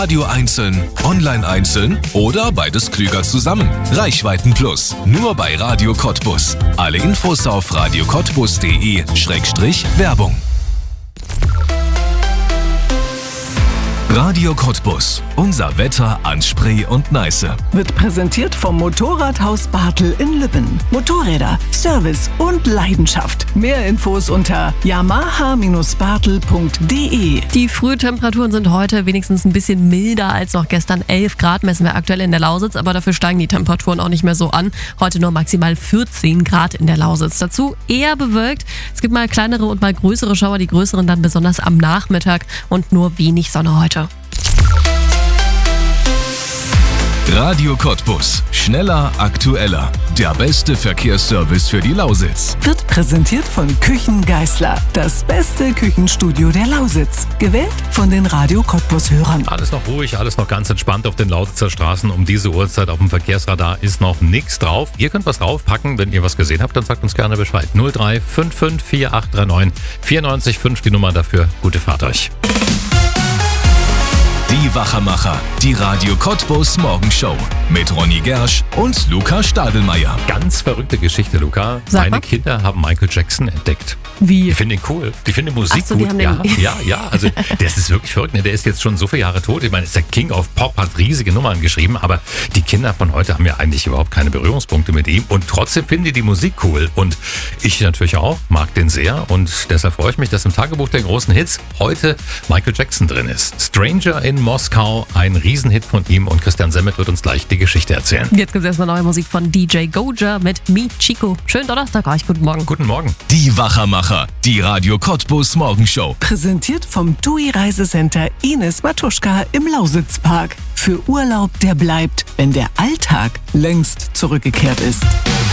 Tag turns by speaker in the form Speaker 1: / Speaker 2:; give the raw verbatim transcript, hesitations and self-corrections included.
Speaker 1: Radio einzeln, online einzeln oder beides klüger zusammen. Reichweiten Plus, nur bei Radio Cottbus. Alle Infos auf radio cottbus punkt de Schrägstrich Werbung. Radio Cottbus. Unser Wetter an Spree und Neiße.
Speaker 2: Wird präsentiert vom Motorradhaus Bartel in Lübben. Motorräder, Service und Leidenschaft. Mehr Infos unter yamaha Bindestrich bartel punkt de.
Speaker 3: Die Frühtemperaturen sind heute wenigstens ein bisschen milder als noch gestern. elf Grad messen wir aktuell in der Lausitz, aber dafür steigen die Temperaturen auch nicht mehr so an. Heute nur maximal vierzehn Grad in der Lausitz. Dazu eher bewölkt. Es gibt mal kleinere und mal größere Schauer, die größeren dann besonders am Nachmittag und nur wenig Sonne heute.
Speaker 1: Radio Cottbus. Schneller, aktueller. Der beste Verkehrsservice für die Lausitz.
Speaker 2: Wird präsentiert von Küchen Geißler. Das beste Küchenstudio der Lausitz. Gewählt von den Radio Cottbus-Hörern.
Speaker 4: Alles noch ruhig, alles noch ganz entspannt auf den Lausitzer Straßen. Um diese Uhrzeit auf dem Verkehrsradar ist noch nichts drauf. Ihr könnt was draufpacken. Wenn ihr was gesehen habt, dann sagt uns gerne Bescheid. null drei fünf fünf vier acht drei neun vier neun fünf die Nummer dafür. Gute Fahrt euch.
Speaker 1: Die Wachermacher, die Radio Cottbus Morgenshow mit Ronny Gersch und Luca Stadelmeier.
Speaker 4: Ganz verrückte Geschichte, Luca.
Speaker 3: Sag
Speaker 4: Meine
Speaker 3: mal.
Speaker 4: Kinder haben Michael Jackson entdeckt.
Speaker 3: Wie?
Speaker 4: Die finden ihn cool. Die finden die Musik
Speaker 3: Ach so, die
Speaker 4: gut.
Speaker 3: haben
Speaker 4: Ja,
Speaker 3: den-
Speaker 4: ja, ja. Also der ist wirklich verrückt. Ne? Der ist jetzt schon so viele Jahre tot. Ich meine, ist der King of Pop, hat riesige Nummern geschrieben. Aber die Kinder von heute haben ja eigentlich überhaupt keine Berührungspunkte mit ihm. Und trotzdem finden die die Musik cool. Und ich natürlich auch, mag den sehr. Und deshalb freue ich mich, dass im Tagebuch der großen Hits heute Michael Jackson drin ist. Stranger in Moskau, ein Riesenhit von ihm. Und Christian Semmet wird uns gleich die Geschichte erzählen.
Speaker 3: Jetzt gibt es erstmal neue Musik von D J Goja mit Me Chico. Schönen Donnerstag euch, guten Morgen.
Speaker 4: Guten Morgen.
Speaker 1: Die Wachermacher, die Radio Cottbus Morgenshow.
Speaker 2: Präsentiert vom T U I Reisecenter Ines Matuschka im Lausitzpark. Für Urlaub, der bleibt, wenn der Alltag längst zurückgekehrt ist.